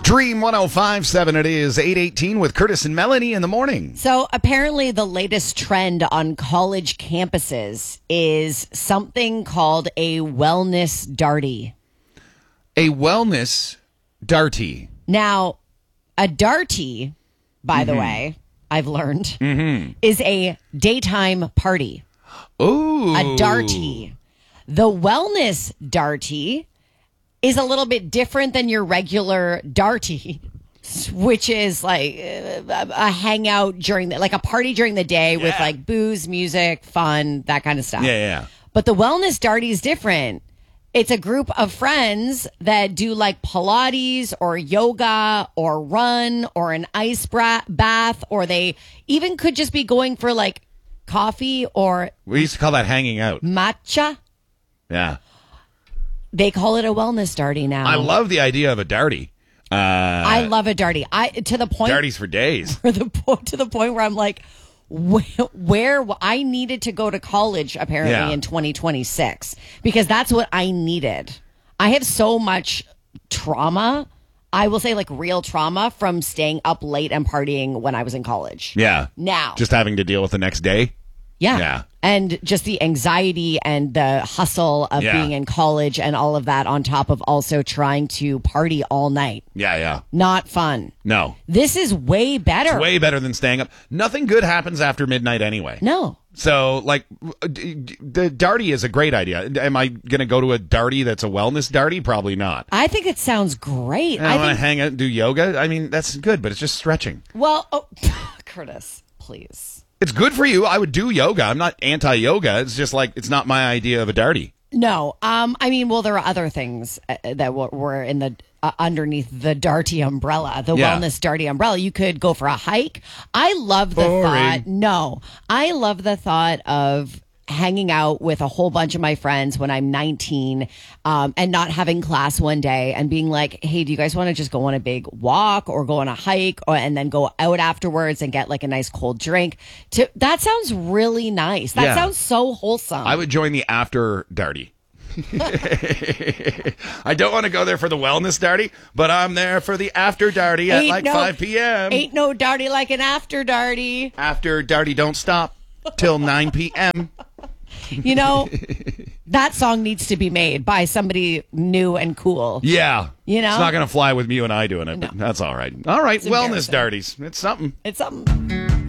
Dream 105.7, it is 8:18 with Curtis and Melanie in the morning. So apparently the latest trend on college campuses is something called a wellness darty. A wellness darty. Now, a darty, by the way, I've learned, is a daytime party. Ooh. A darty. The wellness darty is a little bit different than your regular darty, which is like a hangout like a party during the day with like booze, music, fun, that kind of stuff. Yeah. But the wellness darty is different. It's a group of friends that do like Pilates or yoga or run or an ice bath, or they even could just be going for like coffee or We used to call that hanging out. matcha. Yeah. They call it a wellness darty now. I love the idea of a darty. I love a darty. To the point Darties for days. to the point where I'm like, where I needed to go to college apparently in 2026 because that's what I needed. I have so much trauma. I will say like real trauma from staying up late and partying when I was in college. Yeah. Now. Just having to deal with the next day. Yeah. And just the anxiety and the hustle of being in college and all of that on top of also trying to party all night. Yeah. Not fun. No. This is way better. It's way better than staying up. Nothing good happens after midnight anyway. No. So, like, the darty is a great idea. Am I going to go to a darty that's a wellness darty? Probably not. I think it sounds great. I want to hang out and do yoga. I mean, that's good, but it's just stretching. Well, Curtis, please. It's good for you. I would do yoga. I'm not anti-yoga. It's just like, it's not my idea of a darty. No. I mean, well, there are other things that were in the underneath the darty umbrella, the wellness darty umbrella. You could go for a hike. I love the thought. No, I love the thought of hanging out with a whole bunch of my friends when I'm 19 and not having class one day and being like, hey, do you guys want to just go on a big walk or go on a hike and then go out afterwards and get like a nice cold drink? That sounds really nice. That sounds so wholesome. I would join the after darty. I don't want to go there for the wellness darty, but I'm there for the after darty at like 5 p.m. Ain't no darty like an after darty. After darty don't stop till 9 p.m. You know, that song needs to be made by somebody new and cool. Yeah. You know? It's not going to fly with you and I doing it, but that's all right. All right, wellness darties. It's something. It's something.